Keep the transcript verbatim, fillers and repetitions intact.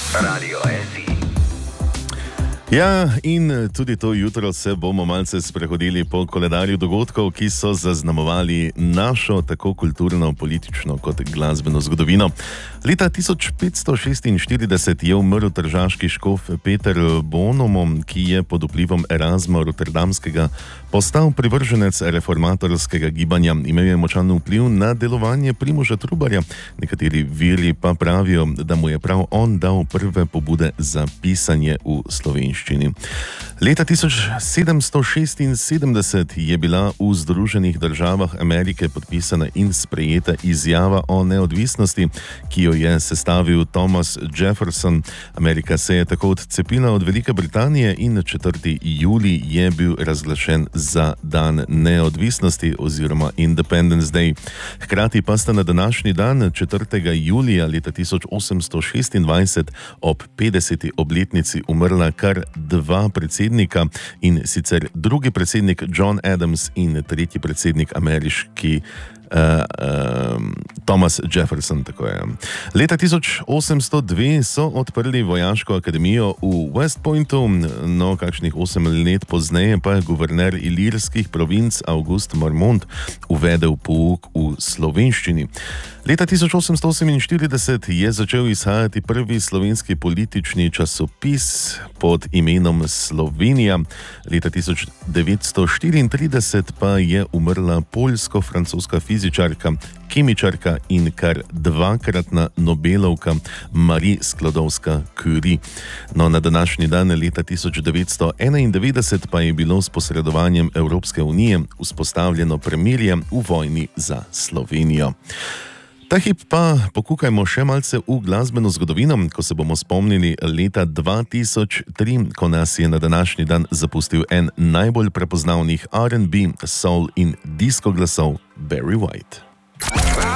Radio S I. Ja, in tudi to jutro se bomo malce sprehodili po koledarju dogodkov, ki so zaznamovali našo tako kulturno, politično kot glasbeno zgodovino. Leta tisoč petsto šestinštirideset je umrl tržaški škof Peter Bonomo, ki je pod vplivom Erasma Rotterdamskega postal privrženec reformatorskega gibanja. Imel je močan vpliv na delovanje Primoža Trubarja. Nekateri viri pa pravijo, da mu je prav on dal prve pobude za pisanje v slovenščini. Leta tisoč sedemsto šestinsedemdeset je bila v Združenih državah Amerike podpisana in sprejeta izjava o neodvisnosti, ki jo je sestavil Thomas Jefferson. Amerika se je tako odcepila od Velike Britanije in četrtega julija je bil razglašen za dan neodvisnosti oziroma Independence Day. Hkrati pa sta na današnji dan, četrtega julija leta tisoč osemsto šestindvajset, ob petdeseti obletnici umrla kar dva predsednika, in sicer drugi predsednik John Adams in tretji predsednik ameriški Uh, uh, Thomas Jefferson, tako je. Leta tisoč osemsto dve so odprli vojaško akademijo v West Pointu, no kakšnih osem let pozneje pa je guverner ilirskih provinc August Marmont uvedel pouk v slovenščini. Leta tisoč osemsto oseminštirideset je začel izhajati prvi slovenski politični časopis pod imenom Slovenija. Leta tisoč devetsto štiriintrideset pa je umrla poljsko-francoska fizičarka, kemičarka in kar dvakratna Nobelovka Marie Sklodowska-Curie. No, na današnji dan leta tisoč devetsto enaindevetdeset pa je bilo s posredovanjem Evropske unije vzpostavljeno premirje v vojni za Slovenijo. Ta hip pa pokukajmo še malce v glasbeno zgodovino, ko se bomo spomnili leta dva tisoč tri, ko nas je na današnji dan zapustil en najbolj prepoznavnih R and B, soul in disco glasov Barry White.